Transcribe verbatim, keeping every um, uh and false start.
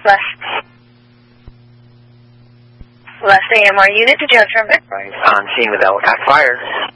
Last. Last A M R unit to Joe Trumpet. Right. On scene with Ellicott Fire.